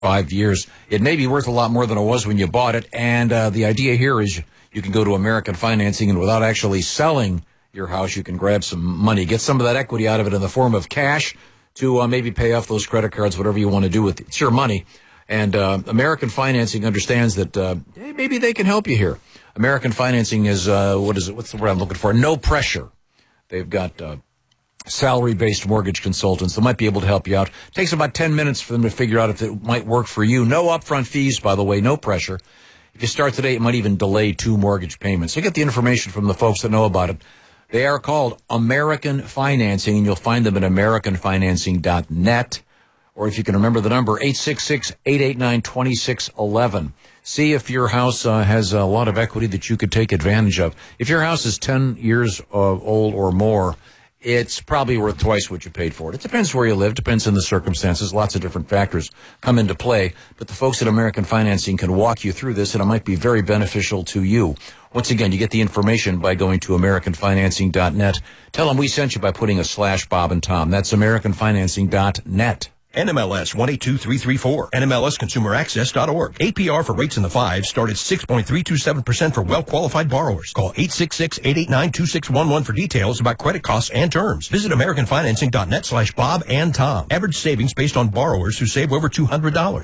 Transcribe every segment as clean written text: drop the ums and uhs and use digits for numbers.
5 years. It may be worth a lot more than it was when you bought it. And the idea here is you can go to American Financing, and without actually selling your house, you can grab some money, get some of that equity out of it in the form of cash to maybe pay off those credit cards, whatever you want to do with it. It's your money. And American Financing understands that hey, maybe they can help you here. American Financing is, what's the word I'm looking for? No pressure. They've got salary-based mortgage consultants that might be able to help you out. It takes about 10 minutes for them to figure out if it might work for you. No upfront fees, by the way, no pressure. If you start today, it might even delay 2 mortgage payments. So get the information from the folks that know about it. They are called American Financing, and you'll find them at AmericanFinancing.net. Or if you can remember the number, 866-889-2611. See if your house has a lot of equity that you could take advantage of. If your house is 10 years old or more, it's probably worth twice what you paid for it. It depends where you live, depends on the circumstances. Lots of different factors come into play. But the folks at American Financing can walk you through this, and it might be very beneficial to you. Once again, you get the information by going to AmericanFinancing.net. Tell them we sent you by putting a /Bob and Tom. That's AmericanFinancing.net. NMLS 182334. NMLSConsumerAccess.org. APR for rates in the 5s start at 6.327% for well-qualified borrowers. Call 866-889-2611 for details about credit costs and terms. Visit AmericanFinancing.net/Bob and Tom. Average savings based on borrowers who save over $200.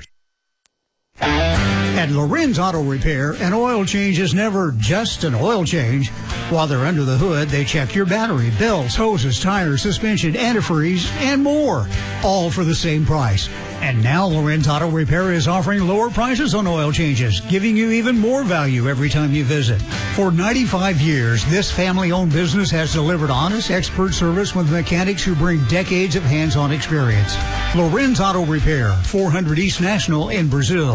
At Lorenz Auto Repair, an oil change is never just an oil change. While they're under the hood, they check your battery, belts, hoses, tires, suspension, antifreeze, and more, all for the same price. And now Lorenz Auto Repair is offering lower prices on oil changes, giving you even more value every time you visit. For 95 years, this family-owned business has delivered honest, expert service with mechanics who bring decades of hands-on experience. Lorenz Auto Repair, 400 East National in Brazil.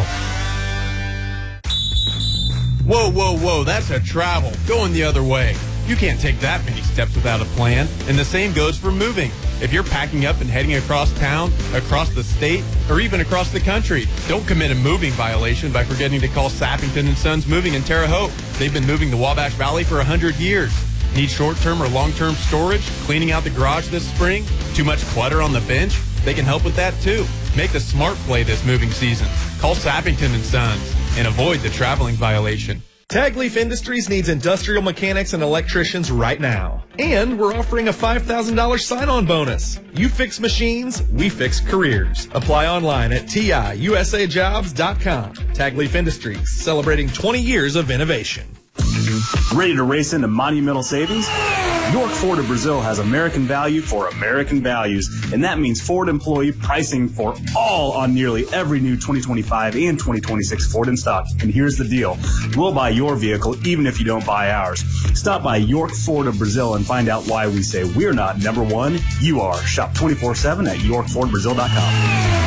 Whoa, whoa, whoa, that's a travel. Going the other way. You can't take that many steps without a plan. And the same goes for moving. If you're packing up and heading across town, across the state, or even across the country, don't commit a moving violation by forgetting to call Sappington & Sons Moving in Terre Haute. They've been moving the Wabash Valley for 100 years. Need short-term or long-term storage? Cleaning out the garage this spring? Too much clutter on the bench? They can help with that too. Make the smart play this moving season. Call Sappington & Sons and avoid the traveling violation. Tagleaf Industries needs industrial mechanics and electricians right now. And we're offering a $5,000 sign-on bonus. You fix machines, we fix careers. Apply online at TIUSAjobs.com. Tagleaf Industries, celebrating 20 years of innovation. Ready to race into monumental savings? York Ford of Brazil has American value for American values, and that means Ford employee pricing for all on nearly every new 2025 and 2026 Ford in stock. And here's the deal. We'll buy your vehicle even if you don't buy ours. Stop by York Ford of Brazil and find out why we say we're not number one, you are. Shop 24/7 at YorkFordBrazil.com.